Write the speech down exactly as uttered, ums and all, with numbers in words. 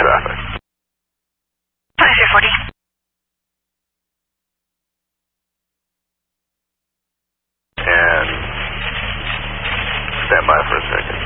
traffic. twenty-three forty. And stand by for a second.